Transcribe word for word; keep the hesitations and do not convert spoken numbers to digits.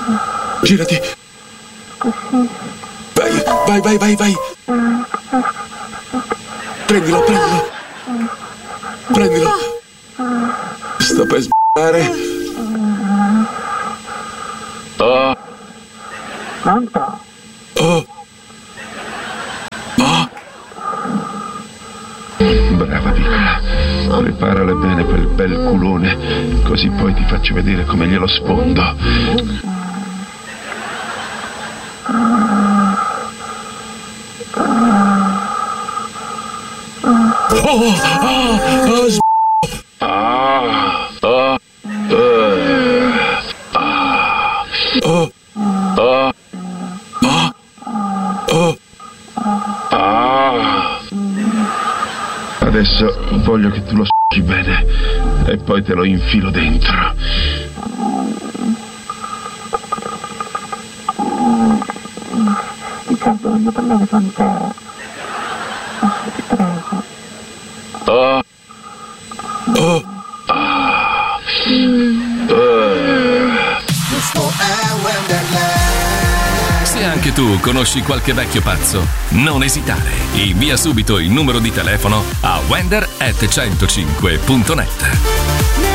Girati. Vai, vai, vai, vai, vai. Prendilo, prendilo. Prendilo. Sto per sbagliare. Oh. Oh. Oh. Brava piccola. Preparale bene quel bel culone, così poi ti faccio vedere come glielo sfondo. Oh, oh, oh, s- Ah, ah, ah, oh, ah, oh, oh. ah. Adesso voglio che tu lo s***i bene e poi te lo infilo dentro. Riccardo, voglio parlare con te. Oh, ti prego. Oh, Oh, ah, Se anche tu conosci qualche vecchio pazzo, non esitare. Invia subito il numero di telefono a wender at centocinque punto net.